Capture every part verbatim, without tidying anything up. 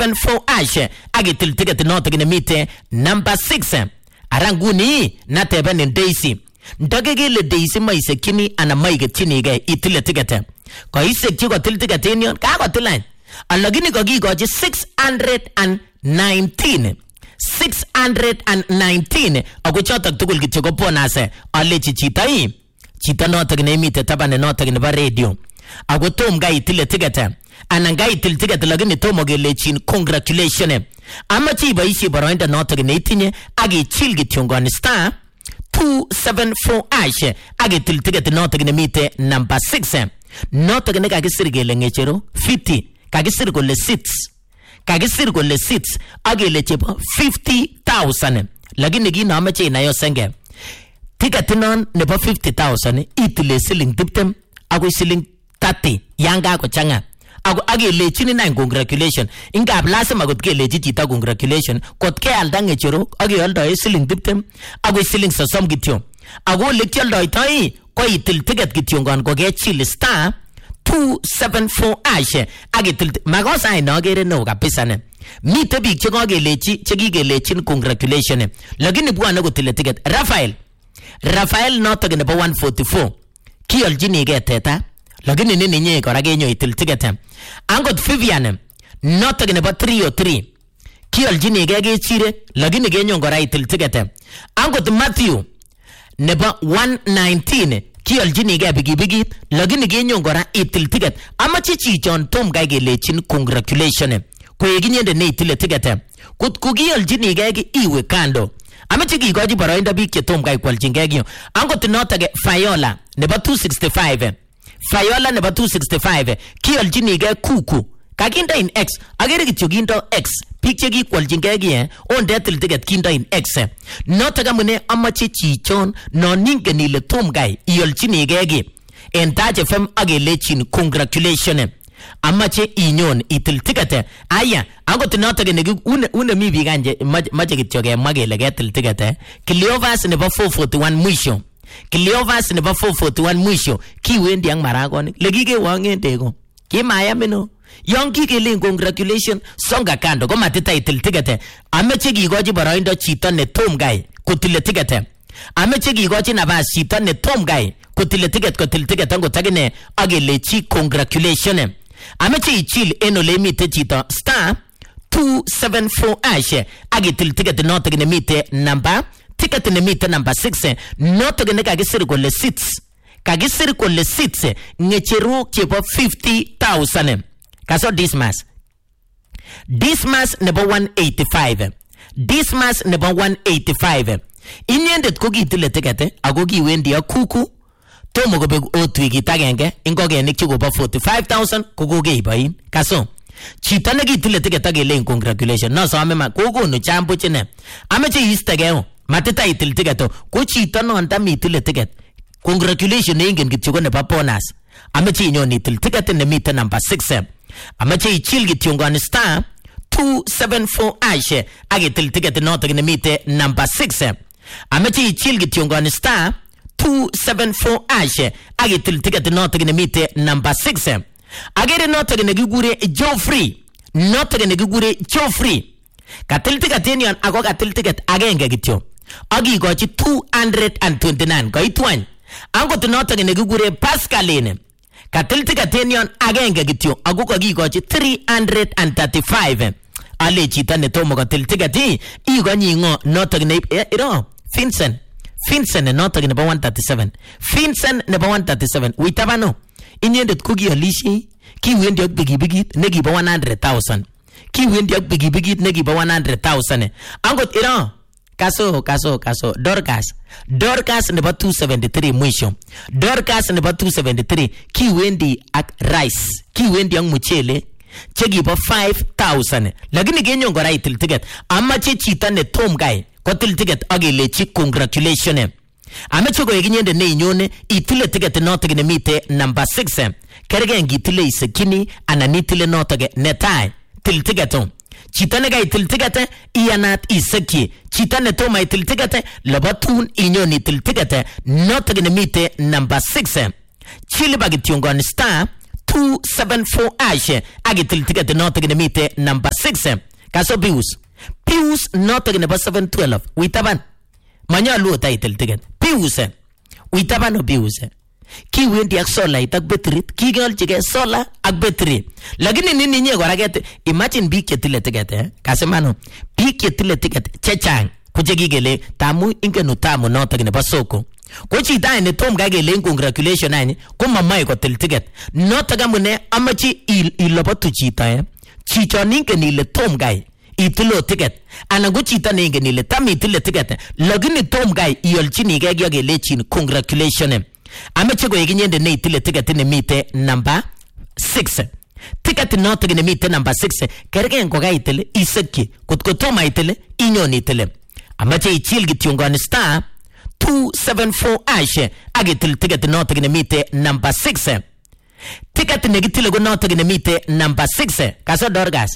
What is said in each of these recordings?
seven four hash agitil ticket notok nemite number six. Aranguni natebeni Daisy ndagegele Daisy maisekini ana maigetchinige itile ticket ko isekchi kotil ticket enyon ka kotilan alagini kokikochi six hundred nineteen six hundred nineteen ako chotok tugul kityo ko bonus alechi chito yi chito notok nemite tabane notok nebo radio ako tom ga itile ticket anan ga itil ticket lagini tomo kelechin congratulations amachi iboisie boroindo notok neitinye akichil kityo ngon star two seven four hash akitil ticket notok nemite number six notok ne kakisir kele ngechero fifty kakisir kole seats kakisir kole seats akele chebo fifty thousand lakini kino amache inayo senge ticket non nebo fifty thousand itile siling tiptem akoi siling thirty yanga ko changa ako agelechini nine congratulations ingab lazima kot kelechi chito congratulations kot ke alda ngechero agealdoe siling tiptem akoi siling sosom kityo ako lekyaldoitoi ko itil ticket kityo ngon ko kechil star two seven four hash agitil makosa ai nagere no kabisa ne mite biik che kokelechi che kigelechin congratulations lakini bwana kotile ticket Rafael Rafael notok nebo one forty-four kialjinige teta lakini nini nye kora genyo itil ticket angot Vivian notok nebo three oh three kialjinige kechire lakini genyo kora itil ticket angot Matthew nebo one nineteen kialjinige bigibigit lakini genyo kora itil ticket amachi chichon tom ga kelechin congratulations koyekinyende ne itile ticket kut kukialjinige iwe kando amachi kikoji boroindo biik che tom ga kwaljinge gyo angot notok Fayola nebo two sixty-five Fayola nebo two sixty-five kialjinige kuku kakinda in X agere kityo kindo X biik che kikwaljinge gie onde til ticket kindo in X notok amune amache chichon no ningen ile tom guy ialjinige gie en Taj F M agelechin congratulations amache inyon itil ticket aya angot notok ne une une mi biik anje mache kityo kemwa kele ketil ticket Cleovas nebo four forty-one mwisho Cleovas nebo four forty-one mwisho kiwendi ang maragonik legige wang'endeko kimayamino yon kikelen congratulations songa kando ko matita itil ticket ameche kikochi boroindo chito ne tom guy kotile ticket ameche kikochi nabas chito ne tom guy kotile ticket kotil ticket angot akine akelechi congratulations ameche ichil en ole mite chito star two seven four hash akitil ticket notok ne mite number ticket ne mite number six notok ne kakisir kole seats kakisir kole seats ngecheru chebo fifty thousand kaso Dismas Dismas nebo one eighty-five Dismas nebo one eighty-five inyendet ko kitile ticket ako kiwendi akuku tomo kobek otwi kitagenge ingogenik chikobo forty-five thousand kokokeiboin kaso chito ne kitile ticket akelen congratulations no so amema kokonu chambo chine ameche istegeo matita itil ticket ko chito no nda mitile ticket congratulations ingen kityo ko nebo bonus ameche inyon itil ticket ne mite number six amache ichil kityo ngon star two seven four hash akitil ticket notok ne mite number six amache ichil kityo ngon star two seven four hash akitil ticket notok ne mite number six agere notok ne kigure Geoffrey notok ne kigure Geoffrey katil ticket enyon ako katil ticket agenge kityo akikochi two hundred twenty-nine koitwan angot notok ne kigure Pascaline katil ticket enyon agenge kityo ako kakikochi three hundred thirty-five ale chito ne tomo katil ticket ikonyi ngo notok ne iro Vincent Vincent notok nebo one thirty-seven Vincent nebo one thirty-seven uitabano inyendet ko kialishi kiwendi ak bigibigit ne kibo one hundred thousand kiwendi ak bigibigit ne kibo one hundred thousand angot iro kaso kaso kaso Dorcas Dorcas nebo two seventy-three mwisho Dorcas nebo two seventy-three kiwendi ak rice kiwendi ak muchele che kibo five thousand lakini genyo ngora itil ticket amache chito ne tom guy kotil ticket akelechi congratulations ameche ko yekinyende ne inyone itile ticket notok ne mite number six kergen gitile isekini anan itile notok netai til ticket chito ne ga itil ticket iyanat iseki chito ne toma itil ticket labatun inyon itil ticket notok ne mite number six chili bagit yongon star two seven four ash agitil ticket noto gine mite number six. Kaso Pius Pius noto gine ba seven twelve witaban manyalu title ticket Pius witaban o Pius ki wendi ak solar itak battery ki gal chige solar ak battery lakini nini nye gora get imagine big ketile ticket eh kasemano big ketile ticket chechang kuje gele tamu ingenu tamu noto gine ba soko ko chi dai ne tom gage len congratulation ani ko mamma ko tel ticket noto gamune amachi il ilobatu chita eh chicho ninke ni le tom gai itilo ticket anago chita ninke ni le tami itile ticket lakini tom gai iolchini gage gele chin congratulation amache ko yinyende ne itile ticket ne mite number six ticket noto gine mite number six kergen ko gai itile iseki kotko toma itile inyoni itile amache ichil gityongani star two seven four ash agitil ticket noto gine mite number six ticket negitile go noto gine mite number six kaso dorgas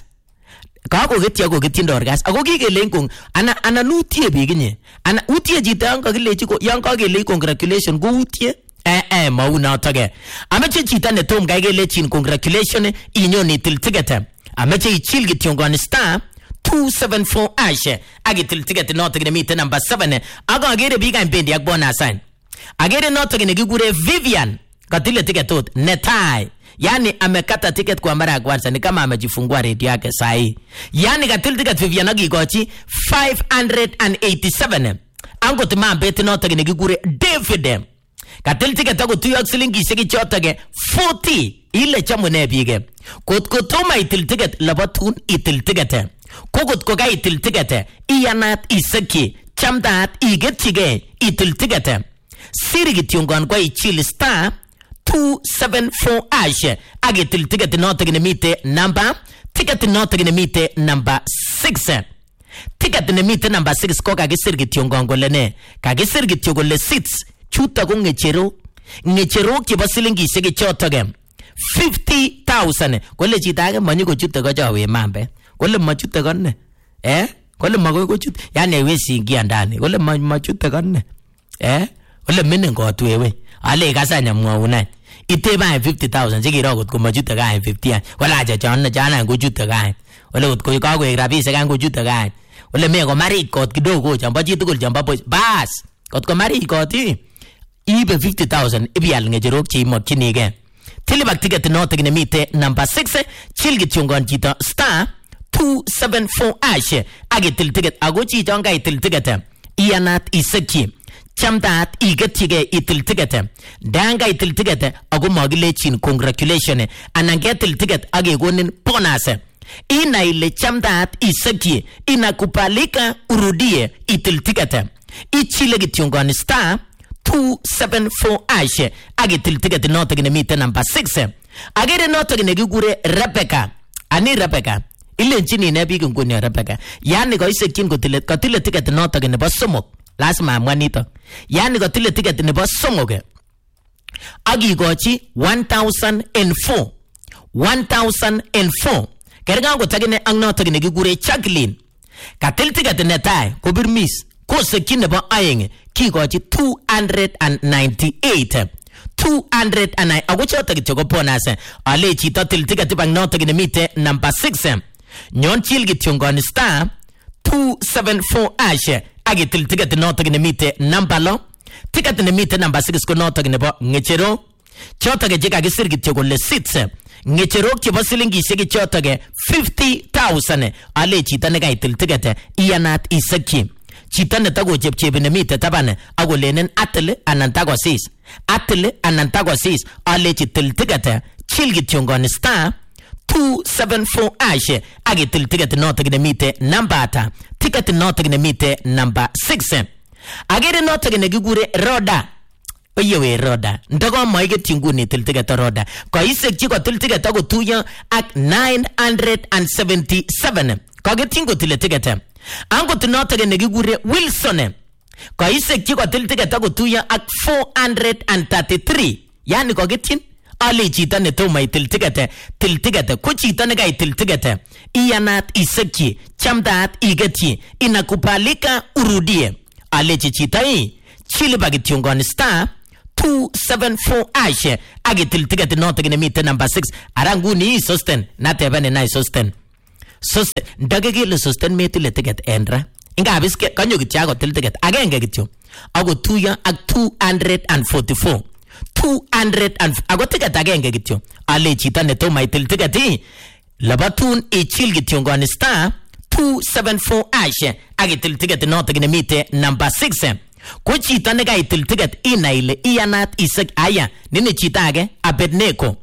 ka ko gitya go gitin dorgas ago gigele ngong ana ana nutie biginye ana utie jita ngo gilechi ko yang ka gele congratulation go utie eh eh mau noto ge amache jita ne tom ga gele chin congratulation inyoni til ticket amache ichil gityongani star two seven four ash agitil ticket noto gine mite number seven aga agere biga mpendi akbona sign agere noto gine gigure Vivian katile ticket tot netai yani amekata ticket kwa mara ya kwanza ni kama amejifungua radio yake sahi yani katile ticket Vivian agigochi five hundred eighty-seven ango tima mbete noto gine gigure David katile ticket ago tuyo silingi segi chotage forty ile chamune bige kot kotoma itil ticket labatun itil ticket kokot ko ga itil ticket iyanat iseki chamdat igetige itil ticket sirigit yongan ko ichil star two seven four ash agitil ticket noto gine mite number ticket noto gine mite number six ticket ne mite number six ko ga gisirgit yongan golene ka gisirgit yogole six chuta ko ngechero ngechero ki basilingi segi chotoge fifty thousand kole chitaga manyi ko chuta ko jawe mambe kole machute konne eh kole magoy ko chut yani wesi ingia ndani kole machute konne eh kole minen ko tuwewe ale kasanya mwauna iteba fifty thousand jigiro kot ko machute ga fifty wala acha chana chana ko chute ga wala kot ko ka ko rabisa ga ko chute ga wala me ko mari kot kidogo chamba chitukul chamba bas kot ko mari kot ibe fifty thousand ibial ngejero chi mokchinige tilibak ticket noto gine mite number six chilgit chungon chita star two seven four ash agitil ticket agochi jonga itil ticket iyanat iseki chamdat igetige itil ticket danga itil ticket ago magile chin congratulation anangetil ticket agegonin bonus ina ile chamdat iseki inakupalika urudie itil ticket ichile gityongoni star two seven four ash agitil ticket noto gine mite number six agere noto gine gigure Rebecca ani Rebecca ile nchini ne bigi ngoni Rebecca yani ko isekin ko tile ko tile ticket noto gine ba somok lazima mwanito yani ko tile ticket ne ba somok agi gochi one thousand four one thousand four kerga ko tagine ang noto gine gigure Jacqueline ka tile ticket ne tai ko birmis ko sekin ne ba ayeng ki gochi two hundred ninety-eight two hundred nine agocho tagi chogo ponase ale chito til ticket bang noto gine mite number six nyon chil gityongoni star two seven four ash agitil ticket noto gine mite number lo ticket ne mite number six ko noto gine bo ngechero choto ge jiga gisir gityogo le six ngechero ki basilingi segi choto ge fifty thousand ale chito ne ga itil ticket iyanat iseki chita ne tago chep chep ne mite tabane ago lenen atle anantago sis atle anantago sis ale chitil ticket chilgit yongoni star two seven four ash agitil ticket noto gine mite number ata ticket noto gine mite number six agere noto gine gigure Roda oyewe Roda ndogo moige tinguni til ticket Roda ko isek chiko til ticket ago tuya ak nine hundred seventy-seven ko getingo til ticket ango tunoto gine gigure Wilson ko isek chiko til ticket ago tuya ak four hundred thirty-three yani ko getin ali chita ne to mai til ticket til ticket ko chita ne ga til ticket iyanat iseki chamdat igeti inakupalika urudie ale chita hii chili bagitiongoni star two seven four hash agitil ticket noto gine mite number six aranguni sosten natebane nai sosten sosten ndagegele sosten metile ticket endra inga biske kanyo kitya go til ticket agenge kityo ago tuya ak two hundred forty-four two hundred and ago ticket agenge kityo ale chita neto maitil ticket i labatun ichil kityo ngoni star two seven four hash agitil ticket noto gine mite number six ko chita ne gaitil ticket inaile iyanat isek aya nini chita age Abednego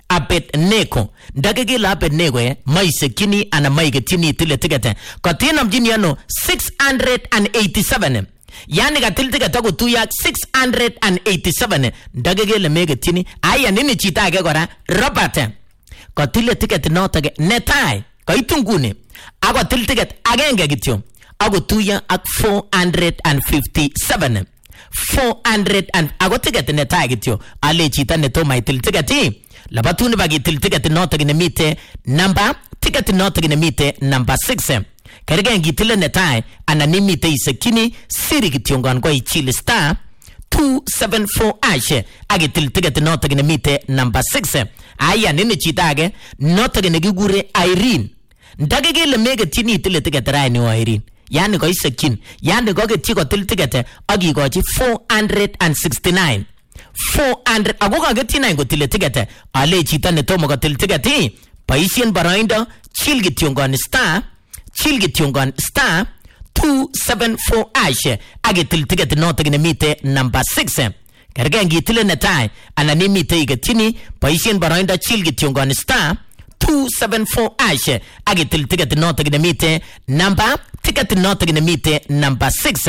Abednego ndagegela Abednego e maisekini ana maigetini tile ticket ko tinam jiniano six hundred eighty-seven yani gatil ticket ko tuya six hundred eighty-seven ndagegela megetini aya nini chita age gora Robert ko tile ticket noto ge netai ko itungune ago til ticket agenge kityo ago tuya ak four hundred fifty-seven four hundred and ago ticket netai kityo ale chita neto maitil ticket i labatuni bagi til ticket noto gine mite number ticket noto gine mite number six kerege ngitile netai ananimite isekini siri kityo ngon ko ichili star two seven four hash agitil ticket noto gine mite number six aya nini chita age noto gine gigure Irene ndagegele megetini tile ticket raini wa Irene yani ko isekin yani ko getchi ko til ticket agi ko chi four hundred sixty-nine four hundred ago ka getina ko til ticket ale chita ne tomo ko til ticket i paisien barainda chil gityongon star chil gityongon star two seven four hash agi til ticket noto gine mite number six karga ngi tile netai anani mite igetini paisien barainda chil gityongon star two seven four hash agitil ticket noto gine mite number ticket noto gine mite number six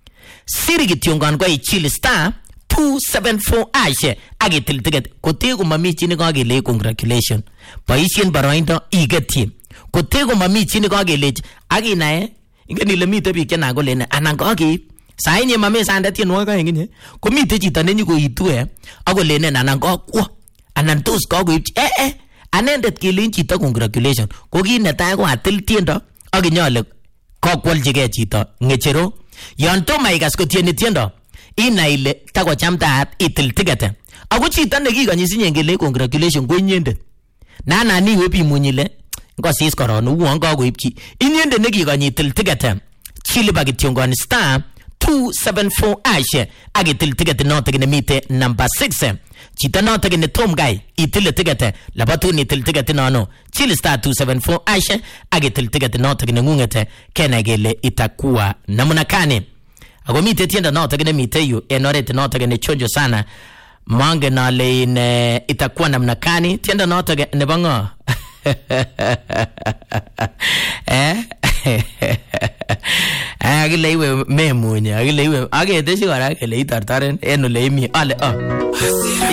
siri gityongon go ichili star two seven four hash agitil ticket kotego mami chini ko gele congratulation paisien baroindo igeti kotego mami chini ko gele aginae ingeni le mite bi kena go lene anan ko gi sai nye mame sanda tienwo ka ngine ko mite chita nenyi ko itue ago lene anan ko kwa anan tos ko go eh eh anendet kelin chito congratulation ko ki netai ko atil tiendo ak inyole ko kwaljige chito ngechero yon tomo ikas ko tieni tiendo inaile tako chamtaat itil ticket ako chito nekikonyisinye ngele congratulation ko inyendet nana ni wepi munyile ngosis koron uwon ko koipchi inyendet nekikonyi itil ticket chili bagityongon star two seven four hash agitil ticket noto gine mite number six chita noto gine tom guy itil ticket labatuni itil ticket nono chili star two seven four hash agitil ticket noto gine ngungete kena gele itakuwa namuna kane ago mite tienda noto gine mite yu enorete noto gine chonjo sana mange na le in itakuwa namuna kani tienda noto gine bango eh agile iwe memunya agile iwe agete sigara agile itartaren eno le mi ale ah